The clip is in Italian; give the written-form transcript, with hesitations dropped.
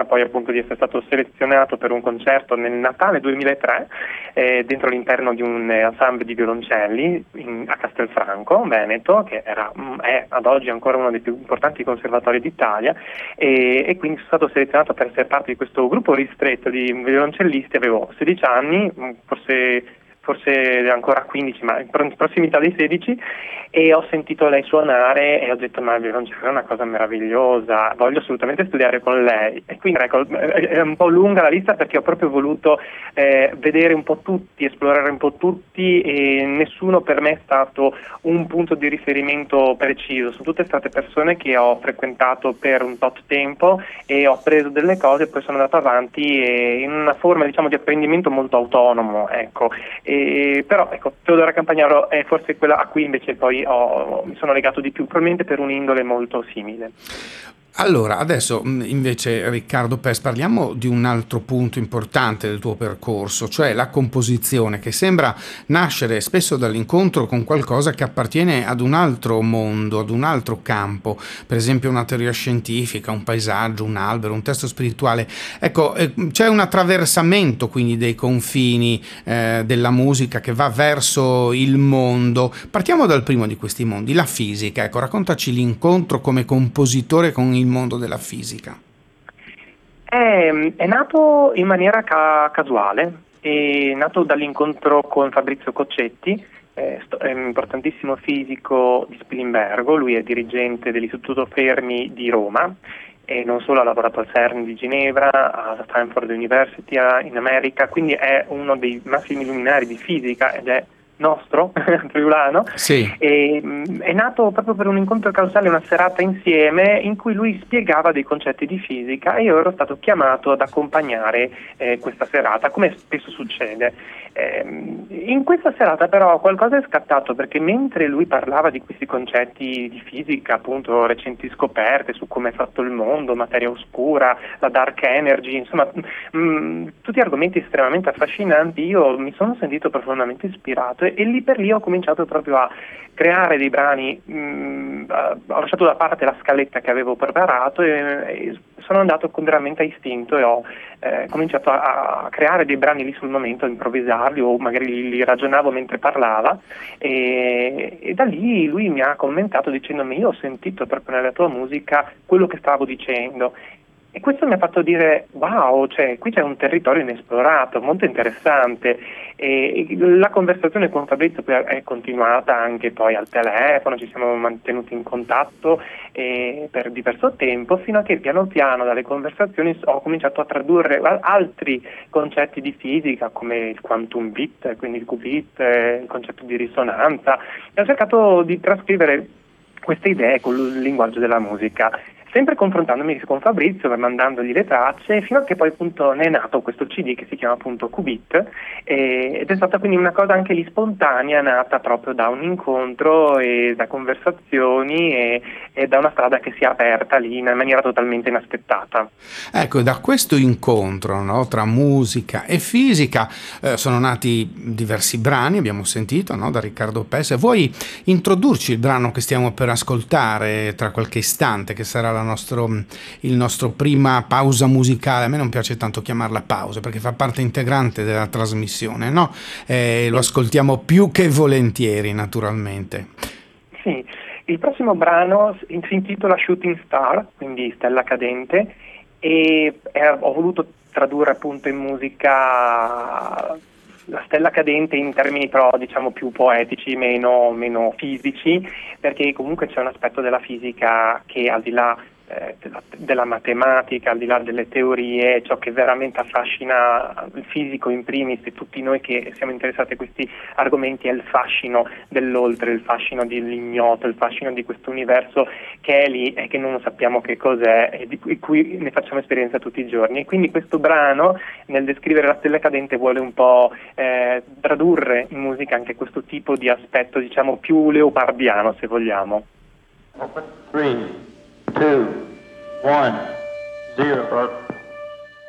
poi appunto di essere stato selezionato per un concerto nel Natale 2003 dentro l'interno di un ensemble di violoncelli a Castelfranco, Veneto, che è ad oggi ancora uno dei più importanti conservatori d'Italia, e quindi sono stato selezionato per essere parte di questo gruppo ristretto di violoncellisti. Avevo 16 anni, forse ancora 15, ma in prossimità dei 16, e ho sentito lei suonare e ho detto: ma il violoncello è una cosa meravigliosa, voglio assolutamente studiare con lei. E quindi ecco, è un po' lunga la lista, perché ho proprio voluto vedere un po' tutti, esplorare un po' tutti, e nessuno per me è stato un punto di riferimento preciso. Sono tutte state persone che ho frequentato per un tot tempo e ho preso delle cose e poi sono andato avanti in una forma, diciamo, di apprendimento molto autonomo, ecco. Però ecco, Teodora Campagnaro è forse quella a cui invece poi mi sono legato di più, probabilmente per un'indole molto simile. Allora, adesso invece Riccardo Pes, parliamo di un altro punto importante del tuo percorso, cioè la composizione, che sembra nascere spesso dall'incontro con qualcosa che appartiene ad un altro mondo, ad un altro campo, per esempio una teoria scientifica, un paesaggio, un albero, un testo spirituale. Ecco, c'è un attraversamento quindi dei confini della musica che va verso il mondo. Partiamo dal primo di questi mondi, la fisica. Ecco, raccontaci l'incontro come compositore con il mondo della fisica. È nato in maniera casuale, è nato dall'incontro con Fabrizio Coccetti, è un importantissimo fisico di Spilimbergo. Lui è dirigente dell'Istituto Fermi di Roma e non solo, ha lavorato al CERN di Ginevra, alla Stanford University in America, quindi è uno dei massimi luminari di fisica ed è nostro, friulano, Sì. e è nato proprio per un incontro causale, una serata insieme in cui lui spiegava dei concetti di fisica e io ero stato chiamato ad accompagnare questa serata, come spesso succede. In questa serata però qualcosa è scattato, perché mentre lui parlava di questi concetti di fisica, appunto recenti scoperte su come è fatto il mondo, materia oscura, la dark energy, insomma tutti argomenti estremamente affascinanti, io mi sono sentito profondamente ispirato e lì per lì ho cominciato proprio a creare dei brani. Ho lasciato da parte la scaletta che avevo preparato e sono andato veramente a istinto e ho cominciato a creare dei brani lì sul momento, a improvvisarli, o magari li ragionavo mentre parlava, e da lì lui mi ha commentato dicendomi: io ho sentito proprio nella tua musica quello che stavo dicendo. E questo mi ha fatto dire: wow, cioè qui c'è un territorio inesplorato, molto interessante. E la conversazione con Fabrizio poi è continuata anche poi al telefono, ci siamo mantenuti in contatto per diverso tempo, fino a che piano piano dalle conversazioni ho cominciato a tradurre altri concetti di fisica, come il quantum bit, quindi il qubit, il concetto di risonanza, e ho cercato di trascrivere queste idee con il linguaggio della musica, sempre confrontandomi con Fabrizio, mandandogli le tracce, fino a che poi appunto ne è nato questo CD che si chiama appunto Qubit, ed è stata quindi una cosa anche lì spontanea, nata proprio da un incontro e da conversazioni e da una strada che si è aperta lì in maniera totalmente inaspettata. Ecco, da questo incontro, no, tra musica e fisica sono nati diversi brani, abbiamo sentito, no, da Riccardo Pes. Vuoi introdurci il brano che stiamo per ascoltare tra qualche istante, che sarà il nostro prima pausa musicale? A me non piace tanto chiamarla pausa perché fa parte integrante della trasmissione, no? Lo ascoltiamo più che volentieri, naturalmente. Sì, il prossimo brano si intitola Shooting Star, quindi stella cadente, e ho voluto tradurre appunto in musica la stella cadente in termini però diciamo più poetici, meno fisici, perché comunque c'è un aspetto della fisica che al di là della matematica, al di là delle teorie, ciò che veramente affascina il fisico in primis e tutti noi che siamo interessati a questi argomenti è il fascino dell'oltre, il fascino dell'ignoto, il fascino di questo universo che è lì e che non sappiamo che cos'è e di cui ne facciamo esperienza tutti i giorni. E quindi questo brano, nel descrivere la stella cadente, vuole un po' tradurre in musica anche questo tipo di aspetto, diciamo più leopardiano, se vogliamo. 3, 2, 1, 0.